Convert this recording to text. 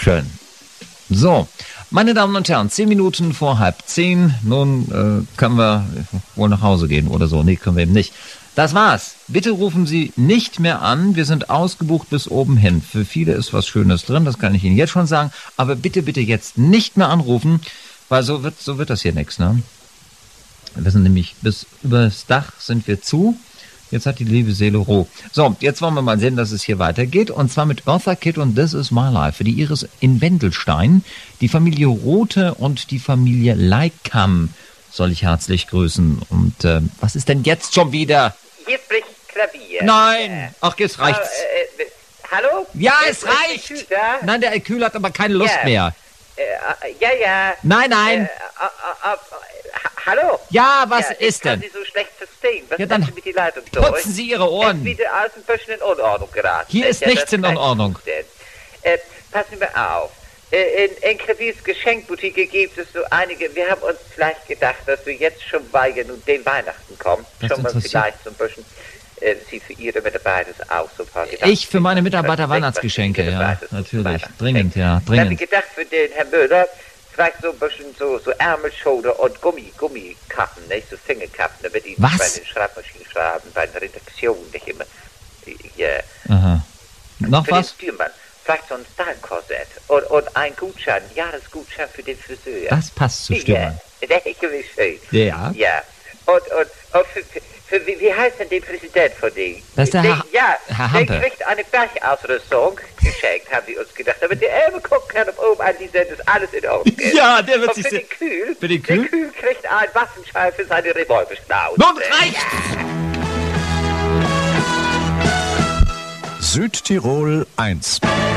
Schön. So, meine Damen und Herren, 10 Minuten vor 9:30. Nun können wir wohl nach Hause gehen oder so. Nee, können wir eben nicht. Das war's. Bitte rufen Sie nicht mehr an. Wir sind ausgebucht bis oben hin. Für viele ist was Schönes drin, das kann ich Ihnen jetzt schon sagen. Aber bitte, bitte jetzt nicht mehr anrufen, weil so wird das hier nichts, ne? Wir sind nämlich bis übers Dach sind wir zu. Jetzt hat die liebe Seele Ruhe. So, jetzt wollen wir mal sehen, dass es hier weitergeht. Und zwar mit Eartha Kitt und This Is My Life. Für die Iris in Wendelstein, die Familie Rothe und die Familie Leikam soll ich herzlich grüßen. Und was ist denn jetzt schon wieder? Hier spricht Klavier. Nein! Ach, jetzt reicht's. Hallo? Ja, es reicht! Nein, der Kühl hat aber keine Lust mehr. Ja. Nein. Hallo? Ja, was ist denn? Ich kann Sie so schlecht verstehen. Was Ja, dann ist mit die Leitung durch? putzen Sie Ihre Ohren. Es ist wieder alles ein bisschen in Unordnung geraten. Hier ist nichts in Unordnung. Passen Sie mal auf. In Klaviers Geschenkboutique gibt es so einige. Wir haben uns vielleicht gedacht, dass wir jetzt schon, weil ja nun den Weihnachten kommt, schon mal vielleicht so ein bisschen Sie für Ihre Mitarbeiter auch so ein paar Gedanken. Ich für meine Mitarbeiter Weihnachtsgeschenke, ja, natürlich. Dringend, ja, dringend. Ich habe gedacht, für den Herrn Müller, vielleicht so ein bisschen so Ärmelschoner und Gummikappen, nicht? So Fingerkappen, damit die bei den Schreibmaschinen schreiben, bei der Redaktion nicht immer. Aha. Noch für was? Den Stürmann. Vielleicht so ein Style-Korsett und ein Gutschein, Jahresgutschein für den Friseur. Das passt zu Stürmann. Ja, das ist gewiss schön. Ja. Ja. Und wie heißt denn der Präsident von denen? Das ist der Herr Hampe. Der kriegt eine Bergausrüstung geschenkt, haben wir uns gedacht. Aber der Elbe gucken kann oben an die Sendung, ist alles in Ordnung. Ja, der wird und sich für den Kühl, der Kühl kriegt einen Waffenschein für seine Revolverschnauze. Nun reicht! Südtirol 1